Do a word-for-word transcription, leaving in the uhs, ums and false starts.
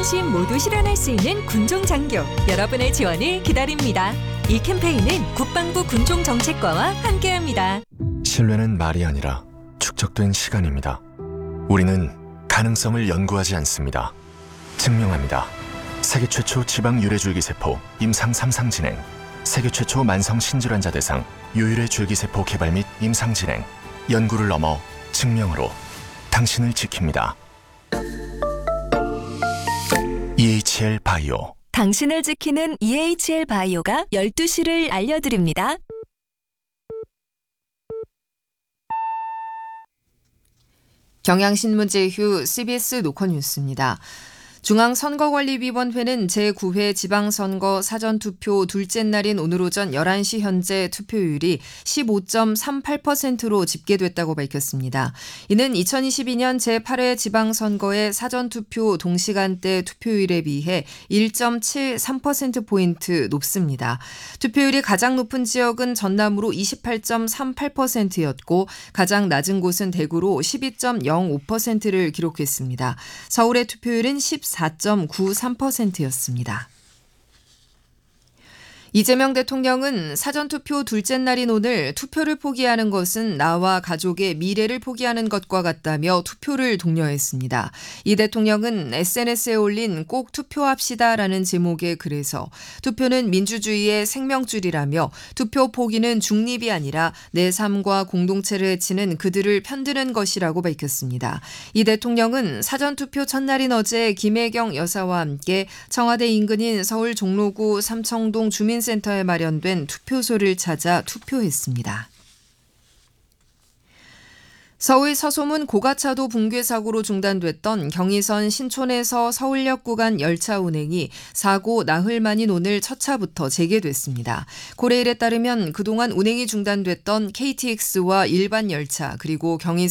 어르신 모두 실현할 수 있는 군종장교, 여러분의 지원을 기다립니다. 이 캠페인은 국방부 군종정책과와 함께합니다. 신뢰는 말이 아니라 축적된 시간입니다. 우리는 가능성을 연구하지 않습니다. 증명합니다. 세계 최초 지방 유래줄기세포 임상 삼 상 진행, 세계 최초 만성 신질환자 대상 유유래 줄기세포 개발 및 임상 진행, 연구를 넘어 증명으로 당신을 지킵니다. 이에이치엘 바이오. 당신을 지키는 이에이치엘 바이오가 열두 시를 알려드립니다. 경향신문 제휴 씨비에스 노컷뉴스입니다. 중앙선거관리위원회는 제구 회 지방선거 사전투표 둘째 날인 오늘 오전 열한 시 현재 투표율이 십오 점 삼팔 퍼센트로 집계됐다고 밝혔습니다. 이는 이천이십이 년 제팔 회 지방선거의 사전투표 동시간대 투표율에 비해 일 점 칠삼 퍼센트포인트 높습니다. 투표율이 가장 높은 지역은 전남으로 이십팔 점 삼팔 퍼센트였고 가장 낮은 곳은 대구로 십이 점 영오 퍼센트를 기록했습니다. 서울의 투표율은 십사 점 구삼 퍼센트였습니다. 이재명 대통령은 사전투표 둘째 날인 오늘 투표를 포기하는 것은 나와 가족의 미래를 포기하는 것과 같다며 투표를 독려했습니다. 이 대통령은 에스엔에스에 올린 꼭 투표합시다라는 제목의 글에서 투표는 민주주의의 생명줄이라며 투표 포기는 중립이 아니라 내 삶과 공동체를 해치는 그들을 편드는 것이라고 밝혔습니다. 이 대통령은 사전투표 첫날인 어제 김혜경 여사와 함께 청와대 인근인 서울 종로구 삼청동 주민 센터에 마련된 투표소를 찾아 투표했습니다. 서울 서소문 고가차도 붕괴 사고로 중단됐던 경의선 신촌에서 서울역 구간 열차 운행이 사고 나흘 만인 오늘 첫 차부터 재개됐습니다. 고레일에 따르면 그동안 운행이 중단됐던 케이티엑스와 일반 열차 그리고 경의